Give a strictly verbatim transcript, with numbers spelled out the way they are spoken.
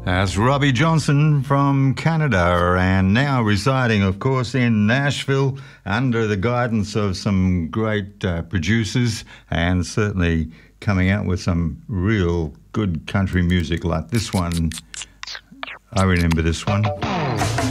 That's Robbie Johnson from Canada, and now residing, of course, in Nashville under the guidance of some great uh, producers, and certainly coming out with some real good country music like this one. I remember this one.